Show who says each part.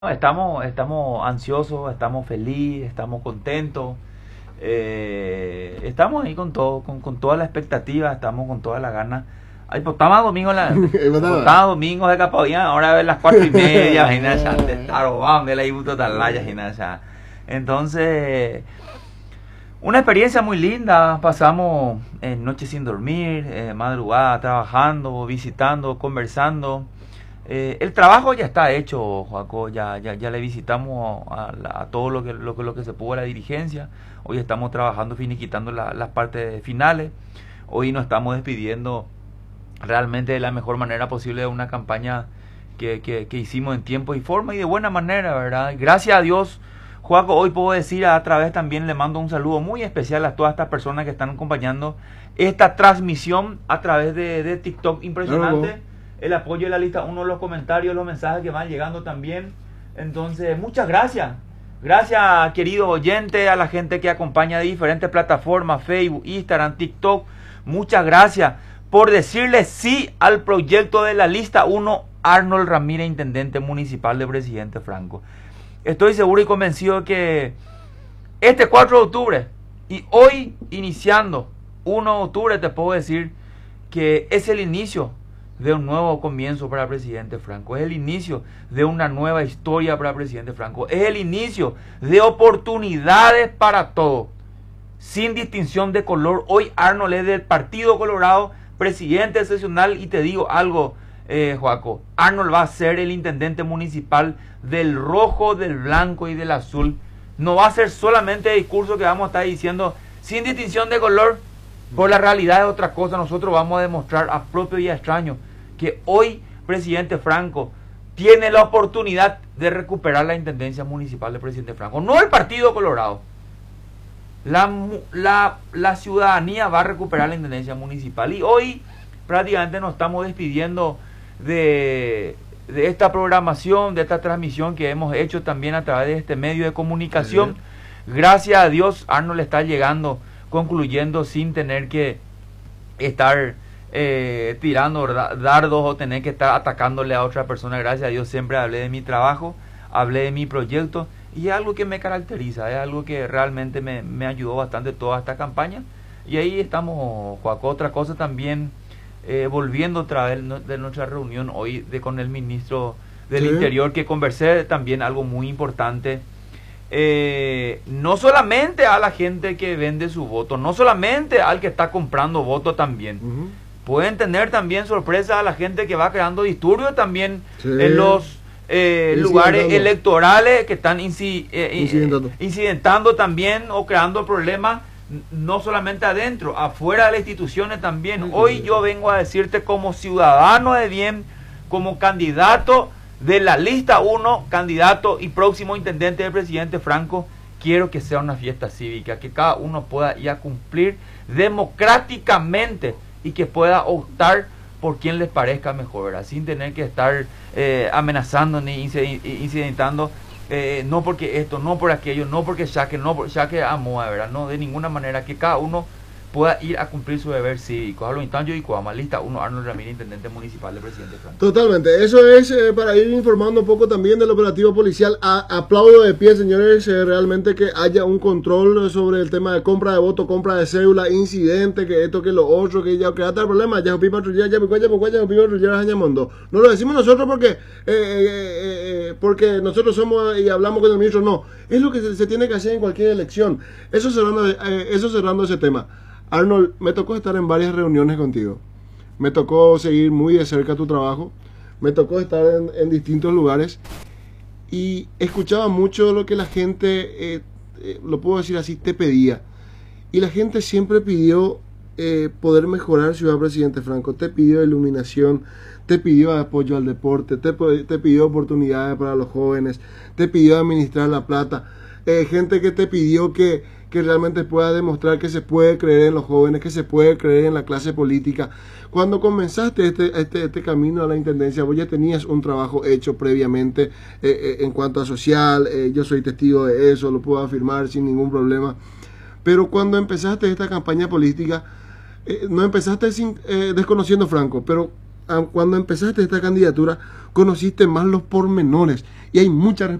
Speaker 1: Estamos ansiosos, estamos felices, estamos contentos, estamos ahí con todo, con toda la expectativa, estamos con toda la gana. Ay, pues estaba domingo, estaba domingo de Capaudía, ahora a ver las 4:30, imagínate, de la Ibuto Talaya, entonces, una experiencia muy linda, pasamos noches sin dormir, madrugada trabajando, visitando, conversando. El trabajo ya está hecho, Joaco, ya le visitamos a todo lo que se pudo a la dirigencia. Hoy estamos trabajando, finiquitando las partes finales. Hoy nos estamos despidiendo realmente de la mejor manera posible de una campaña que hicimos en tiempo y forma y de buena manera, ¿verdad? Gracias a Dios, Joaco, hoy puedo decir a través también, le mando un saludo muy especial a todas estas personas que están acompañando esta transmisión a través de TikTok. Impresionante el apoyo de la lista 1, los comentarios, los mensajes que van llegando también. Entonces, muchas gracias. Gracias, querido oyente, a la gente que acompaña de diferentes plataformas, Facebook, Instagram, TikTok. Muchas gracias por decirle sí al proyecto de la lista 1, Arnold Ramírez, intendente municipal de Presidente Franco. Estoy seguro y convencido de que este 4 de octubre y hoy iniciando 1 de octubre te puedo decir que es el inicio de un nuevo comienzo para Presidente Franco, es el inicio de una nueva historia para Presidente Franco, es el inicio de oportunidades para todos, sin distinción de color. Hoy Arnold es del Partido Colorado, presidente excepcional, y te digo algo, Joaco, Arnold va a ser el intendente municipal del rojo, del blanco y del azul. No va a ser solamente el discurso que vamos a estar diciendo sin distinción de color, por la realidad es otra cosa. Nosotros vamos a demostrar a propio y a extraño que hoy Presidente Franco tiene la oportunidad de recuperar la intendencia municipal de Presidente Franco, no el Partido Colorado. La ciudadanía va a recuperar la intendencia municipal, y hoy prácticamente nos estamos despidiendo de esta programación, de esta transmisión que hemos hecho también a través de este medio de comunicación. Gracias a Dios, Arnold está llegando, concluyendo sin tener que estar tirando dardos o tener que estar atacándole a otra persona. Gracias a Dios siempre hablé de mi trabajo, hablé de mi proyecto, y es algo que me caracteriza, es algo que realmente me ayudó bastante toda esta campaña. Y ahí estamos, Joaco. Otra cosa también, volviendo otra vez de nuestra reunión hoy con el ministro del Interior, que conversé también algo muy importante. No solamente a la gente que vende su voto, no solamente al que está comprando voto también. Pueden tener también sorpresa a la gente que va creando disturbios también en los lugares electorales, que están incidentando también o creando problemas, no solamente adentro, afuera de las instituciones también. Hoy yo vengo a decirte, como ciudadano de bien, como candidato de la lista 1, candidato y próximo intendente del Presidente Franco, quiero que sea una fiesta cívica, que cada uno pueda ir a cumplir democráticamente y que pueda optar por quien les parezca mejor, ¿verdad? Sin tener que estar amenazando ni incidentando, no porque esto, no por aquello, no porque Shaque amó, ¿verdad? No, de ninguna manera, que cada uno pueda ir a cumplir su deber cívico. A lo instante, y Cuama, lista 1, Arnold Ramírez, intendente municipal de Presidente Franco.
Speaker 2: Totalmente, eso es para ir informando un poco también del operativo policial. Aplaudo de pie, señores, realmente que haya un control sobre el tema de compra de voto, compra de cédula, incidente, que esto, que lo otro, que ya que hasta el problema, ya patrulla, ya no lo decimos nosotros porque nosotros somos y hablamos con el ministro, no, es lo que se tiene que hacer en cualquier elección. Eso cerrando ese tema. Arnold, me tocó estar en varias reuniones contigo, me tocó seguir muy de cerca tu trabajo, me tocó estar en distintos lugares y escuchaba mucho lo que la gente, lo puedo decir así, te pedía. Y la gente siempre pidió poder mejorar Ciudad Presidente Franco, te pidió iluminación, te pidió apoyo al deporte, te pidió oportunidades para los jóvenes, te pidió administrar la plata, gente que te pidió que realmente pueda demostrar que se puede creer en los jóvenes, que se puede creer en la clase política. Cuando comenzaste este camino a la intendencia, vos ya tenías un trabajo hecho previamente en cuanto a social, yo soy testigo de eso, lo puedo afirmar sin ningún problema. Pero cuando empezaste esta campaña política, no empezaste desconociendo Franco, pero cuando empezaste esta candidatura, conociste más los pormenores y hay mucha